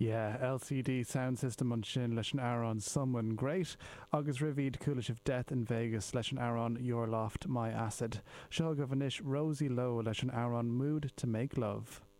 Yeah, LCD sound system an sin leis an Aaron Someone Great, agus rivíd coolis of Death in Vegas leis an Aaron Your Loft My Acid. Seo go bhanis Rosie Lowe leis an Aaron Mood to Make Love.